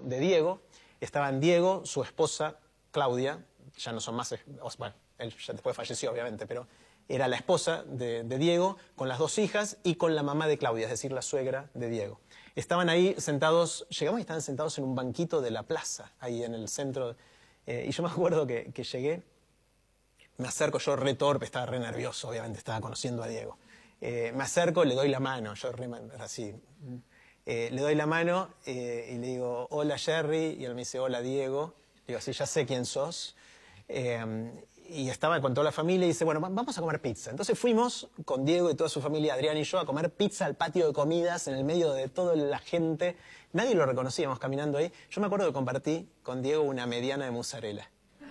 de Diego. Estaban Diego, su esposa Claudia, ya no son más, bueno, él ya después falleció obviamente, pero era la esposa de Diego, con las dos hijas y con la mamá de Claudia, es decir, la suegra de Diego. Estaban ahí sentados, llegamos y estaban sentados en un banquito de la plaza, ahí en el centro. Y yo me acuerdo que llegué, me acerco, yo re torpe, estaba re nervioso, obviamente, estaba conociendo a Diego. Me acerco, le doy la mano, yo re así. Le doy la mano y le digo, hola Jerry, y él me dice, hola Diego. Le digo, sí, ya sé quién sos. Y estaba con toda la familia y dice, bueno, vamos a comer pizza. Entonces fuimos con Diego y toda su familia, Adrián y yo, a comer pizza al patio de comidas en el medio de toda la gente. Nadie lo reconocíamos caminando ahí. Yo me acuerdo que compartí con Diego una mediana de mozzarella.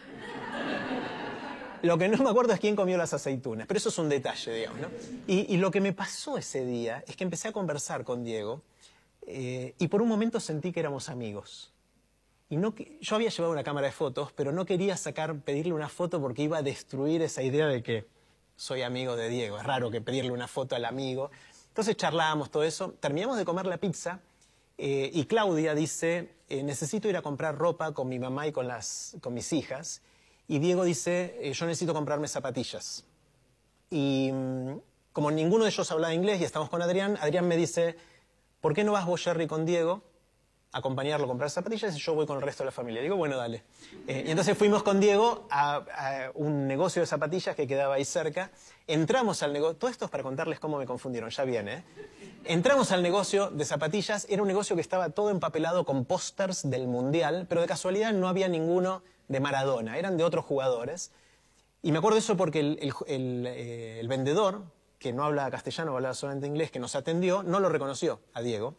Lo que no me acuerdo es quién comió las aceitunas, pero eso es un detalle, digamos, ¿no? Y lo que me pasó ese día es que empecé a conversar con Diego y por un momento sentí que éramos amigos. Y yo había llevado una cámara de fotos, pero no quería pedirle una foto porque iba a destruir esa idea de que soy amigo de Diego. Es raro que pedirle una foto al amigo. Entonces charlábamos todo eso, terminamos de comer la pizza y Claudia dice, necesito ir a comprar ropa con mi mamá y con mis hijas. Y Diego dice, yo necesito comprarme zapatillas. Y como ninguno de ellos hablaba inglés y estamos con Adrián, Adrián me dice, ¿por qué no vas vos, Jerry, con Diego a acompañarlo a comprar zapatillas y yo voy con el resto de la familia? Digo, bueno, dale. Y entonces fuimos con Diego a un negocio de zapatillas que quedaba ahí cerca. Entramos al negocio, todo esto es para contarles cómo me confundieron, ya viene, ¿eh? Entramos al negocio de zapatillas, era un negocio que estaba todo empapelado con pósters del Mundial, pero de casualidad no había ninguno de Maradona, eran de otros jugadores. Y me acuerdo de eso porque el vendedor, que no habla castellano, hablaba solamente inglés, que nos atendió, no lo reconoció a Diego.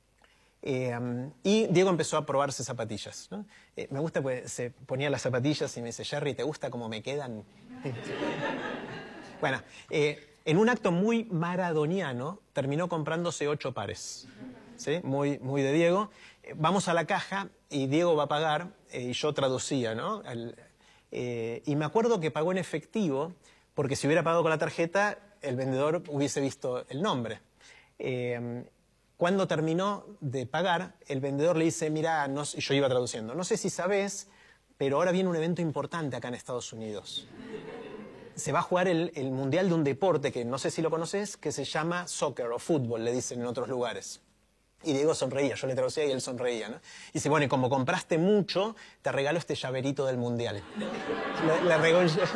Y Diego empezó a probarse zapatillas, ¿no? Me gusta porque se ponía las zapatillas y me dice, Jerry, ¿te gusta cómo me quedan? Bueno, en un acto muy maradoniano terminó comprándose 8 pares, ¿sí? Muy de Diego. Vamos a la caja y Diego va a pagar y yo traducía, ¿no? Y me acuerdo que pagó en efectivo porque si hubiera pagado con la tarjeta el vendedor hubiese visto el nombre. Cuando terminó de pagar, el vendedor le dice, mira, yo iba traduciendo, no sé si sabes, pero ahora viene un evento importante acá en Estados Unidos. Se va a jugar el mundial de un deporte que no sé si lo conoces, que se llama soccer o fútbol, le dicen en otros lugares. Y Diego sonreía, yo le traducía y él sonreía, ¿no? Y dice, bueno, y como compraste mucho, te regalo este llaverito del mundial. Le regaló